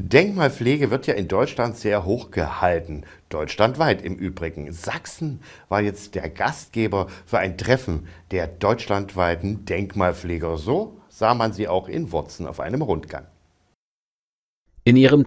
Denkmalpflege wird ja in Deutschland sehr hoch gehalten. Deutschlandweit im Übrigen. Sachsen war jetzt der Gastgeber für ein Treffen der deutschlandweiten Denkmalpfleger. So sah man sie auch in Wurzen auf einem Rundgang. In ihrem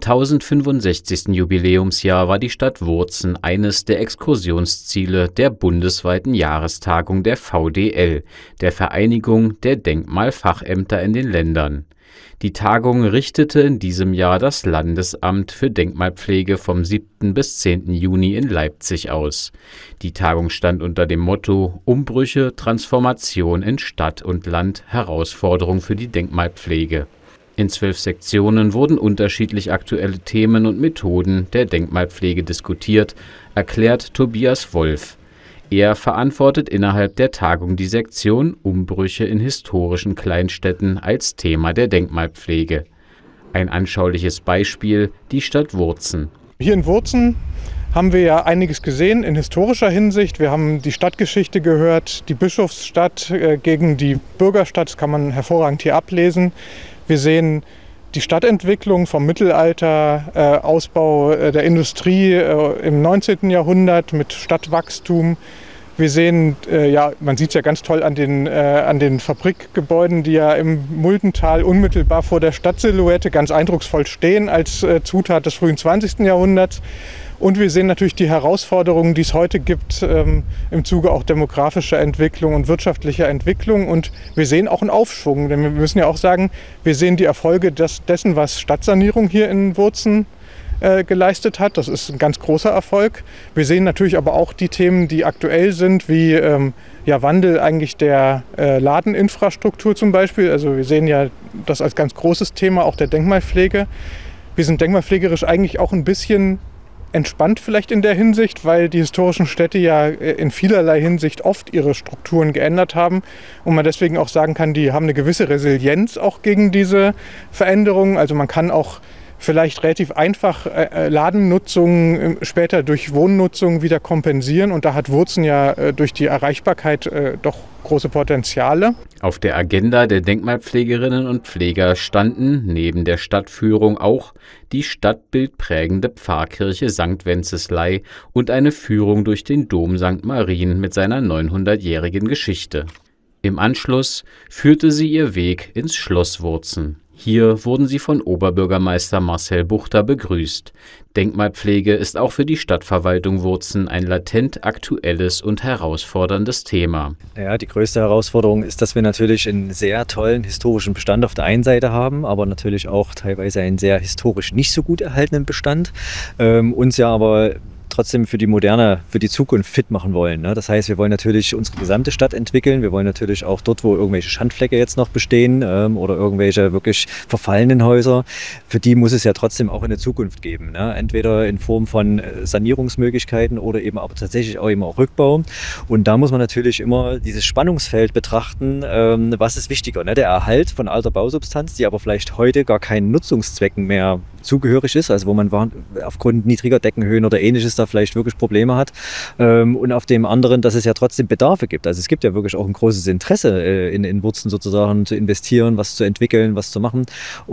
1065. Jubiläumsjahr war die Stadt Wurzen eines der Exkursionsziele der bundesweiten Jahrestagung der VDL, der Vereinigung der Denkmalfachämter in den Ländern. Die Tagung richtete in diesem Jahr das Landesamt für Denkmalpflege vom 7. bis 10. Juni in Leipzig aus. Die Tagung stand unter dem Motto Umbrüche, Transformation in Stadt und Land, Herausforderung für die Denkmalpflege. In 12 Sektionen wurden unterschiedlich aktuelle Themen und Methoden der Denkmalpflege diskutiert, erklärt Tobias Wolf. Er verantwortet innerhalb der Tagung die Sektion Umbrüche in historischen Kleinstädten als Thema der Denkmalpflege. Ein anschauliches Beispiel: die Stadt Wurzen. Hier in Wurzen haben wir ja einiges gesehen in historischer Hinsicht. Wir haben die Stadtgeschichte gehört, die Bischofsstadt gegen die Bürgerstadt, das kann man hervorragend hier ablesen. Wir sehen die Stadtentwicklung vom Mittelalter, Ausbau der Industrie im 19. Jahrhundert mit Stadtwachstum. Wir sehen, man sieht es ja ganz toll an den Fabrikgebäuden, die ja im Muldental unmittelbar vor der Stadtsilhouette ganz eindrucksvoll stehen als Zutat des frühen 20. Jahrhunderts. Und wir sehen natürlich die Herausforderungen, die es heute gibt im Zuge auch demografischer Entwicklung und wirtschaftlicher Entwicklung. Und wir sehen auch einen Aufschwung, denn wir müssen ja auch sagen, wir sehen die Erfolge dessen, was Stadtsanierung hier in Wurzen geleistet hat. Das ist ein ganz großer Erfolg. Wir sehen natürlich aber auch die Themen, die aktuell sind, wie Wandel eigentlich der Ladeninfrastruktur zum Beispiel. Also wir sehen ja das als ganz großes Thema auch der Denkmalpflege. Wir sind denkmalpflegerisch eigentlich auch ein bisschen entspannt vielleicht in der Hinsicht, weil die historischen Städte ja in vielerlei Hinsicht oft ihre Strukturen geändert haben und man deswegen auch sagen kann, die haben eine gewisse Resilienz auch gegen diese Veränderungen. Also man kann auch vielleicht relativ einfach Ladennutzung später durch Wohnnutzung wieder kompensieren. Und da hat Wurzen ja durch die Erreichbarkeit doch große Potenziale. Auf der Agenda der Denkmalpflegerinnen und Pfleger standen neben der Stadtführung auch die stadtbildprägende Pfarrkirche St. Wenceslei und eine Führung durch den Dom St. Marien mit seiner 900-jährigen Geschichte. Im Anschluss führte sie ihr Weg ins Schloss Wurzen. Hier wurden sie von Oberbürgermeister Marcel Buchter begrüßt. Denkmalpflege ist auch für die Stadtverwaltung Wurzen ein latent aktuelles und herausforderndes Thema. Ja, die größte Herausforderung ist, dass wir natürlich einen sehr tollen historischen Bestand auf der einen Seite haben, aber natürlich auch teilweise einen sehr historisch nicht so gut erhaltenen Bestand. Uns ja aber trotzdem für die Moderne, für die Zukunft fit machen wollen. Ne? Das heißt, wir wollen natürlich unsere gesamte Stadt entwickeln. Wir wollen natürlich auch dort, wo irgendwelche Schandflecke jetzt noch bestehen oder irgendwelche wirklich verfallenen Häuser, für die muss es ja trotzdem auch eine Zukunft geben. Ne? Entweder in Form von Sanierungsmöglichkeiten oder eben aber tatsächlich auch eben auch Rückbau. Und da muss man natürlich immer dieses Spannungsfeld betrachten, was ist wichtiger, ne? Der Erhalt von alter Bausubstanz, die aber vielleicht heute gar keinen Nutzungszwecken mehr zugehörig ist, also wo man aufgrund niedriger Deckenhöhen oder ähnliches da vielleicht wirklich Probleme hat. Und auf dem anderen, dass es ja trotzdem Bedarfe gibt. Also es gibt ja wirklich auch ein großes Interesse in Wurzen sozusagen zu investieren, was zu entwickeln, was zu machen.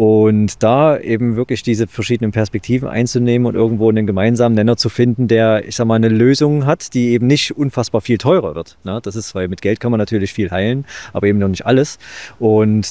Und da eben wirklich diese verschiedenen Perspektiven einzunehmen und irgendwo einen gemeinsamen Nenner zu finden, der, ich sag mal, eine Lösung hat, die eben nicht unfassbar viel teurer wird. Ne? Das ist, weil mit Geld kann man natürlich viel heilen, aber eben noch nicht alles. Und